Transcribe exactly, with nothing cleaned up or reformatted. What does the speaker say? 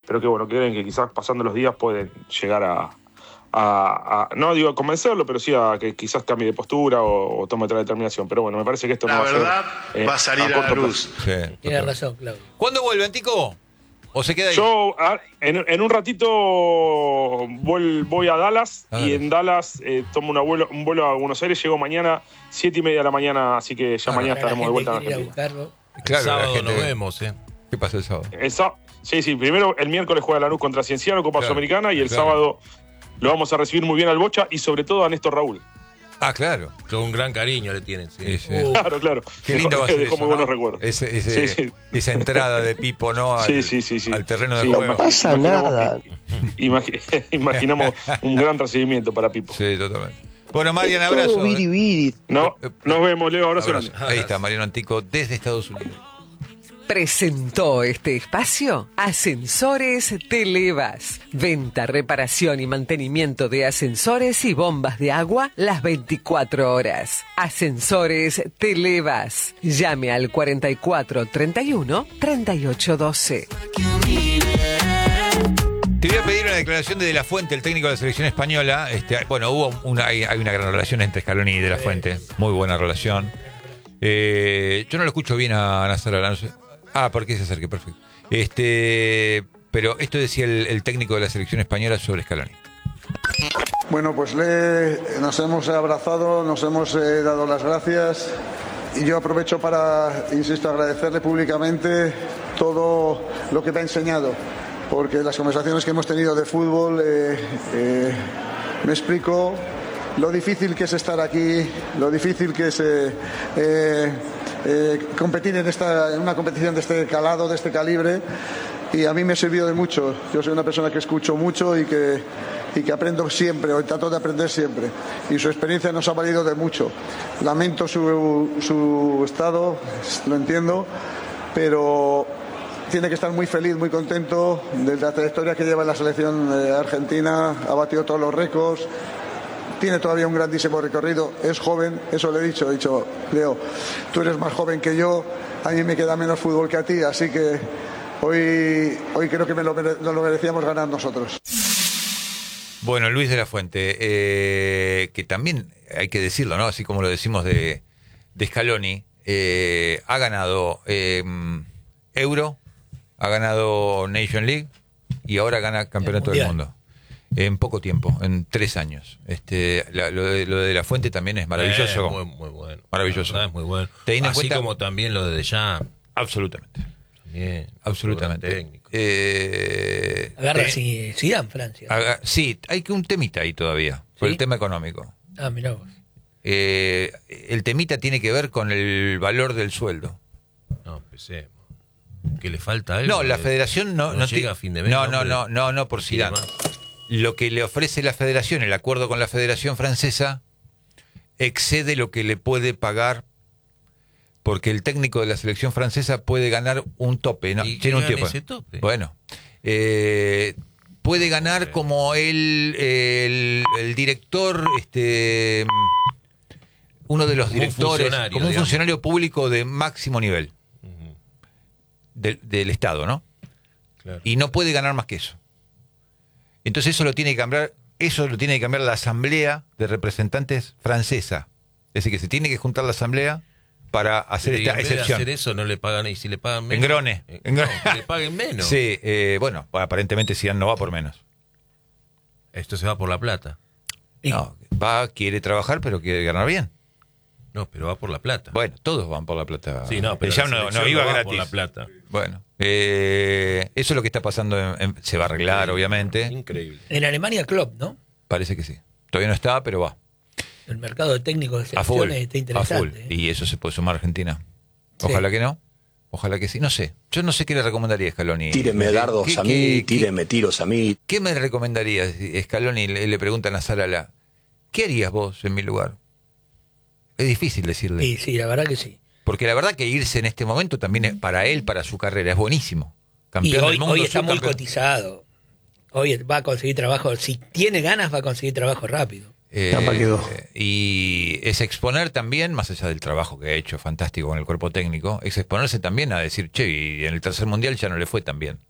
pero que bueno, creen que quizás pasando los días pueden llegar a, a, a no digo a convencerlo, pero sí a que quizás cambie de postura o, o tome otra determinación. Pero bueno, me parece que esto la no verdad, va a ser, eh, va a salir a, a la luz. Sí, Tienes razón, Claudio. ¿Cuándo vuelve, Antico? ¿O se queda ahí? Yo a, en, en un ratito voy, voy a Dallas ah, y en Dallas eh, tomo una vuelo, un vuelo a Buenos Aires. Llego mañana siete y media de la mañana, así que ya ah, mañana Para estaremos de vuelta en Argentina. Claro, el sábado gente... nos vemos, ¿eh? ¿Qué pasa el sábado? El sábado. Sí, sí, primero el miércoles juega Lanús contra Cienciano, Copa claro, Sudamericana, y el claro. sábado lo vamos a recibir muy bien al Bocha y sobre todo a Néstor Raúl. Ah, claro. Con un gran cariño le tienen, sí. sí, sí. Uh, claro, claro. Qué lindo va a ser dejó eso, muy ¿no? buenos recuerdos. Ese, ese, sí, sí. Esa entrada de Pipo, ¿no? Al, sí, sí, sí, sí. al terreno de sí, juego. No pasa nada. Imagi imaginamos un gran recibimiento para Pipo. Sí, totalmente. Bueno, Marian, abrazo. Todo viri, viri. No, nos vemos, Leo. Abrazo, abrazo. grande. Ahí está, Mariano Antico, desde Estados Unidos. Presentó este espacio Ascensores Televas. Venta, reparación y mantenimiento de ascensores y bombas de agua las veinticuatro horas. Ascensores Televas. Llame al cuarenta y cuatro treinta y uno treinta y ocho doce. Te voy a pedir una declaración de De La Fuente, el técnico de la selección española. Este, bueno, hubo una, hay, hay una gran relación entre Scaloni y De La Fuente. Muy buena relación. Eh, yo no lo escucho bien a Nassar Alonso. Ah, ¿por qué se acerque? Perfecto. Este, pero esto decía el, el técnico de la selección española sobre Scaloni. Bueno, pues le, nos hemos abrazado, nos hemos eh, dado las gracias y yo aprovecho para, insisto, agradecerle públicamente todo lo que me ha enseñado, porque las conversaciones que hemos tenido de fútbol eh, eh, me explico lo difícil que es estar aquí, lo difícil que es eh, eh, eh, competir en, esta, en una competición de este calado, de este calibre, y a mí me ha servido de mucho. Yo soy una persona que escucho mucho y que, y que aprendo siempre, o trato de aprender siempre, y su experiencia nos ha valido de mucho. Lamento su, su estado, lo entiendo, pero tiene que estar muy feliz, muy contento de la trayectoria que lleva en la selección eh, argentina. Ha batido todos los récords, tiene todavía un grandísimo recorrido, es joven, eso le he dicho, he dicho, Leo, tú eres más joven que yo, a mí me queda menos fútbol que a ti, así que hoy, hoy creo que me lo, mere lo merecíamos ganar nosotros. Bueno, Luis de la Fuente, eh, que también hay que decirlo, ¿no? Así como lo decimos de, de Scaloni, eh, ha ganado eh, Euro, ha ganado Nation League y ahora gana Campeonato del Mundo. En poco tiempo, en tres años. Este, la, lo, de, lo de La Fuente también es maravilloso. Eh, muy, muy bueno. Maravilloso. La verdad es muy bueno. Así cuenta, como también lo de Deschamps. Absolutamente. También. Absolutamente. Técnico. Eh, Agarra si Zidane, Francia. Haga, sí, hay que un temita ahí todavía, por ¿Sí? el tema económico. Ah, mirá vos. Eh, el temita tiene que ver con el valor del sueldo. No, empecemos. Que le falta algo. No, la federación no, no, no llega te, a fin de mes. No, no, no, no, no por Zidane. Lo que le ofrece la federación, el acuerdo con la Federación Francesa, excede lo que le puede pagar, porque el técnico de la selección francesa puede ganar un tope. ¿No? ¿Y tiene un gana ese tope? Bueno, eh, puede ganar como el, el, el director, este, uno de los como directores, un como un digamos. funcionario público de máximo nivel uh-huh. del, del Estado, ¿no? Claro. Y no puede ganar más que eso. Entonces eso lo tiene que cambiar, eso lo tiene que cambiar la Asamblea de Representantes francesa. Es decir, que se tiene que juntar la Asamblea para hacer Pero esta en vez excepción. De hacer eso no le pagan, y si le pagan menos. Engrone. Eh, Engrone. No, que le paguen menos. Sí, eh, bueno, aparentemente Zidane no va por menos. Esto se va por la plata. No, va, quiere trabajar, pero quiere ganar bien. No, pero va por la plata. Bueno, todos van por la plata. Sí, no, pero ya no, no iba gratis. Por la plata. Bueno, eh, eso es lo que está pasando. En, en, se va a arreglar, Increíble. obviamente. Increíble. En Alemania, Klopp, ¿no? Parece que sí. Todavía no está, pero va. El mercado de técnicos de A full, selecciones está interesante. a full. ¿eh? Y eso se puede sumar a Argentina. Ojalá sí. que no. Ojalá que sí. No sé. Yo no sé qué le recomendaría a Scaloni. Tíreme dardos ¿Qué, a mí, qué, tíreme tiros a mí. ¿Qué me recomendaría? Scaloni le, le preguntan a Sarala, ¿qué harías vos en mi lugar? Es difícil decirle. Sí, sí, la verdad que sí. Porque la verdad que irse en este momento también es para él, para su carrera, es buenísimo. Campeón y hoy, del mundo, hoy está muy subcampeón. cotizado. Hoy va a conseguir trabajo. Si tiene ganas, va a conseguir trabajo rápido. Eh, y es exponer también, más allá del trabajo que ha hecho fantástico con el cuerpo técnico, es exponerse también a decir, che, y en el tercer mundial ya no le fue tan bien.